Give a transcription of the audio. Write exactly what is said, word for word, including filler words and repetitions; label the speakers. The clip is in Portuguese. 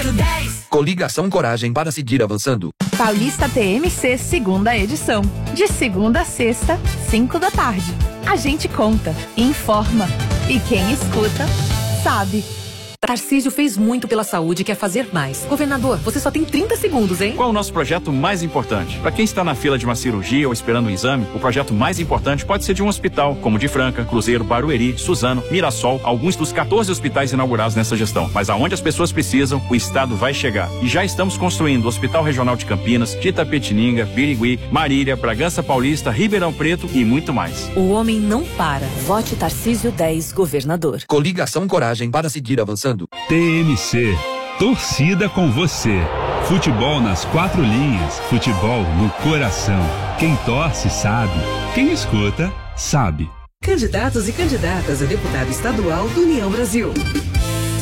Speaker 1: número dez.
Speaker 2: Coligação Coragem para seguir avançando.
Speaker 3: Paulista T M C, segunda edição. De segunda a sexta, cinco da tarde. A gente conta, informa. E quem escuta, sabe.
Speaker 4: Tarcísio fez muito pela saúde e quer fazer mais. Governador, você só tem trinta segundos, hein?
Speaker 5: Qual é o nosso projeto mais importante? Para quem está na fila de uma cirurgia ou esperando um exame, o projeto mais importante pode ser de um hospital, como de Franca, Cruzeiro, Barueri, Suzano, Mirassol, alguns dos quatorze hospitais inaugurados nessa gestão. Mas aonde as pessoas precisam, o Estado vai chegar. E já estamos construindo o Hospital Regional de Campinas, de Itapetininga, Birigui, Marília, Bragança Paulista, Ribeirão Preto e muito mais.
Speaker 4: O homem não para. Vote Tarcísio dez, governador.
Speaker 2: Coligação Coragem para seguir avançando.
Speaker 6: T M C, torcida com você. Futebol nas quatro linhas, futebol no coração. Quem torce sabe, quem escuta sabe.
Speaker 7: Candidatos e candidatas a deputado estadual do União Brasil.